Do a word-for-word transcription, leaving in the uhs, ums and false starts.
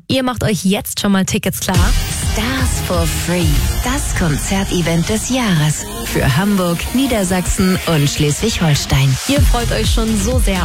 Ihr macht euch jetzt schon mal Tickets klar. Stars for Free. Das Konzertevent des Jahres. Für Hamburg, Niedersachsen und Schleswig-Holstein. Ihr freut euch schon so sehr